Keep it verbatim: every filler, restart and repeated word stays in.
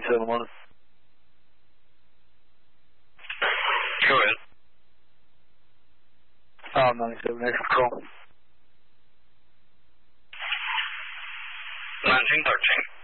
seven one. Go ahead. Um, ninety-seven, next call. nineteen thirteen.